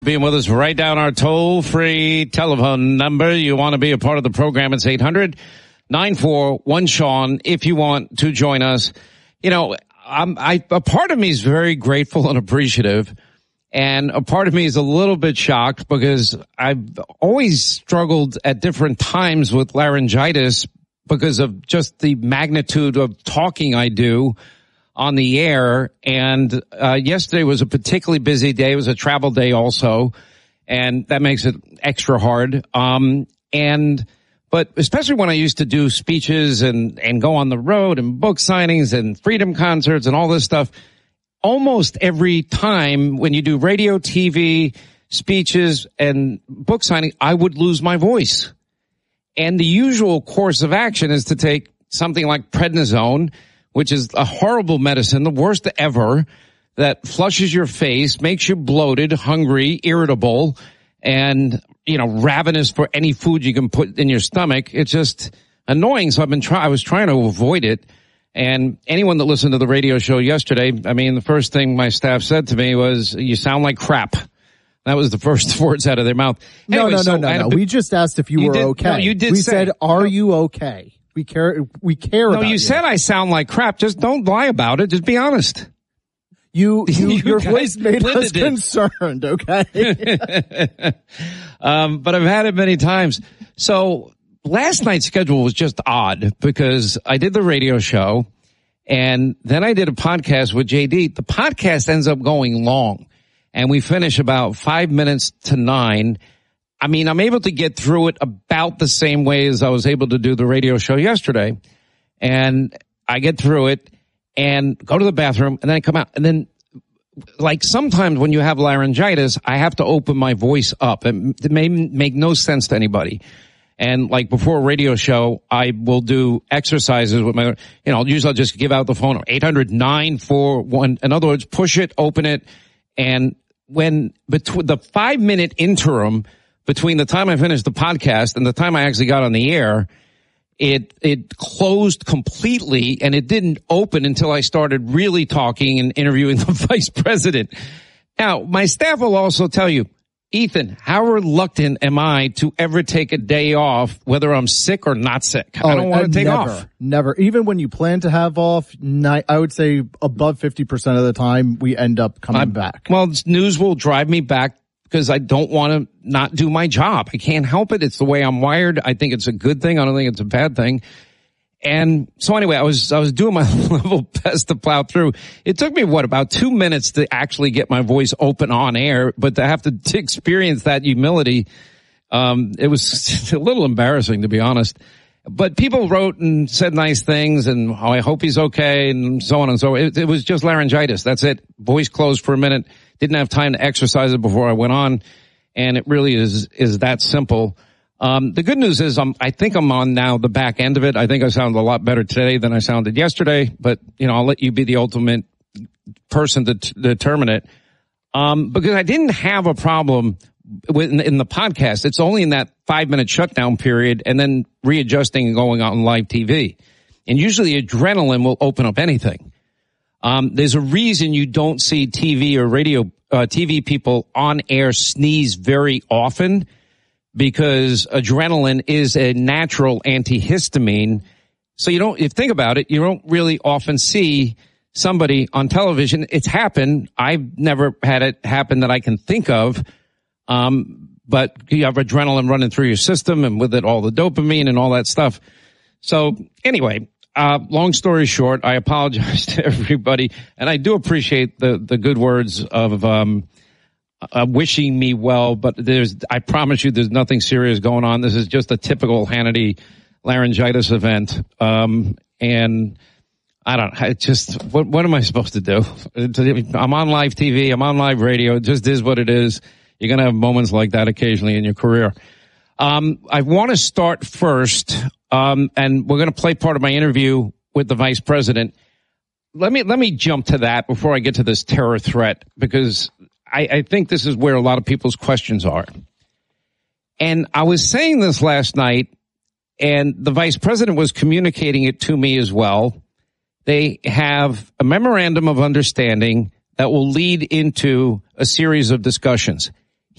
Being with us, write down our toll-free telephone number. You want to be a part of the program, it's 800-941-SEAN if you want to join us. You know, a part of me is very grateful and appreciative, and a part of me is a little bit shocked because I've always struggled at different times with laryngitis because of just the magnitude of talking I do on the air. And yesterday was a particularly busy day. It was a travel day also, and that makes it extra hard. But especially when I used to do speeches and go on the road and book signings and freedom concerts and all this stuff, almost every time when you do radio, TV, speeches, and book signing, I would lose my voice. And the usual course of action is to take something like prednisone, which is a horrible medicine, the worst ever, that flushes your face, makes you bloated, hungry, irritable, and, you know, ravenous for any food you can put in your stomach. It's just annoying. So I was trying to avoid it. And anyone that listened to the radio show yesterday, I mean, the first thing my staff said to me was, "You sound like crap." That was the first words out of their mouth. Anyway, No. We just asked if you were okay. No, you did. We said, "Are you okay?" We care No, about you said I sound like crap. Just don't lie about it. Just be honest. Your voice made us concerned, okay? But I've had it many times. So last night's schedule was just odd because I did the radio show and then I did a podcast with JD. The podcast ends up going long and we finish about 5 minutes to 9. I mean, I'm able to get through it about the same way as I was able to do the radio show yesterday. And I get through it and go to the bathroom and then I come out. And then, like, sometimes when you have laryngitis, I have to open my voice up. It may make no sense to anybody. And like before a radio show, I will do exercises with my, usually I'll just give out the phone, 800-941. In other words, push it, open it. And when between the 5-minute interim between the time I finished the podcast and the time I actually got on the air, it closed completely and it didn't open until I started really talking and interviewing the vice president. Now, my staff will also tell you, Ethan, how reluctant am I to ever take a day off, whether I'm sick or not sick? I don't want to take off. Never. Even when you plan to have off, I would say above 50% of the time we end up coming back. Well, news will drive me back because I don't want to not do my job. I can't help it. It's the way I'm wired. I think it's a good thing. I don't think it's a bad thing. And so anyway, I was doing my level best to plow through. It took me, about 2 minutes to actually get my voice open on air, but to have to experience that humility, it was a little embarrassing, to be honest. But people wrote and said nice things and I hope he's okay and so on and so on. It was just laryngitis. That's it. Voice closed for a minute. Didn't have time to exercise it before I went on. And it really is that simple. The good news is I think I'm on now the back end of it. I think I sound a lot better today than I sounded yesterday, but I'll let you be the ultimate person to determine it. Because I didn't have a problem in the podcast. It's only in that 5-minute shutdown period and then readjusting and going on live TV. And usually adrenaline will open up anything. There's a reason you don't see TV or radio, TV people on air sneeze very often, because adrenaline is a natural antihistamine. So if you think about it, you don't really often see somebody on television. It's happened. I've never had it happen that I can think of. But you have adrenaline running through your system and with it all the dopamine and all that stuff. So anyway, long story short, I apologize to everybody and I do appreciate the good words of, wishing me well, but I promise you there's nothing serious going on. This is just a typical Hannity laryngitis event. And I don't, what am I supposed to do? I'm on live TV. I'm on live radio. It just is what it is. You're going to have moments like that occasionally in your career. I want to start first, and we're going to play part of my interview with the vice president. Let me jump to that before I get to this terror threat, because I think this is where a lot of people's questions are. And I was saying this last night, and the vice president was communicating it to me as well. They have a memorandum of understanding that will lead into a series of discussions.